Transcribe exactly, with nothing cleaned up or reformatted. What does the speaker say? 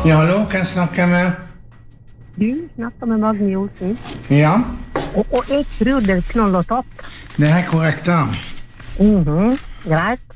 Ja, hallå, kan jag snacka med? Du snackar med Magni Olsen. Ja. Och, och ett rudel knoll och topp. Det här är korrekt. Mhm, greit.